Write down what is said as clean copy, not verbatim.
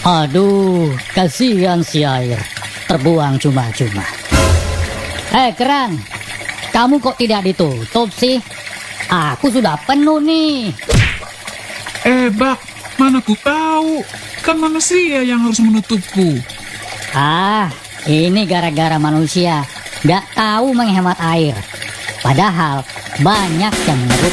Aduh, kasihan si air. Terbuang cuma-cuma. Kerang, kamu kok tidak ditutup sih? Aku sudah penuh nih. Bak, mana ku tahu. Kan manusia yang harus menutupku. Ini gara-gara manusia gak tahu menghemat air. Padahal banyak yang menurut